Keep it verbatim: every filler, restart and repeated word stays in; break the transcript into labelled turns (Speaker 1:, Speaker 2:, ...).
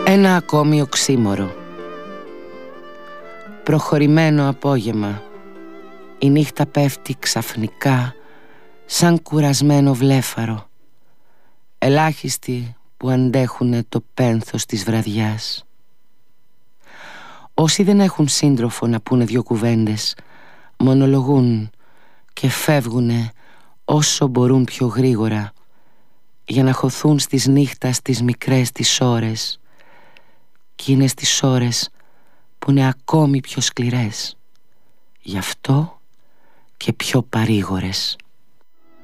Speaker 1: Ένα ακόμη οξύμορο. Προχωρημένο απόγευμα. Η νύχτα πέφτει ξαφνικά σαν κουρασμένο βλέφαρο. Ελάχιστοι που αντέχουνε το πένθος της βραδιάς. Όσοι δεν έχουν σύντροφο να πούνε δυο κουβέντες, μονολογούν και φεύγουνε όσο μπορούν πιο γρήγορα, για να χωθούν στις νύχτας τις μικρές τις ώρες, κι είναι στις ώρες που είναι ακόμη πιο σκληρές, γι' αυτό και πιο παρήγορες.